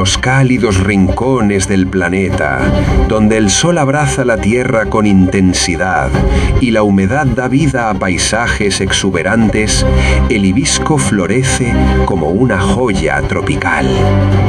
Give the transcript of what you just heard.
los cálidos rincones del planeta, donde el sol abraza la tierra con intensidad y la humedad da vida a paisajes exuberantes, el hibisco florece como una joya tropical.